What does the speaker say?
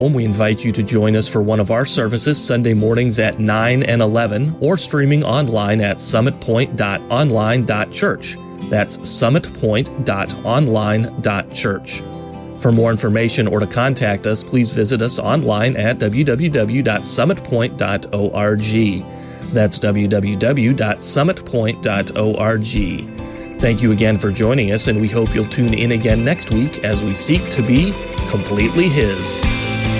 We invite you to join us for one of our services Sunday mornings at 9 and 11 or streaming online at summitpoint.online.church. That's summitpoint.online.church. For more information or to contact us, please visit us online at www.summitpoint.org. That's www.summitpoint.org. Thank you again for joining us, and we hope you'll tune in again next week as we seek to be completely His.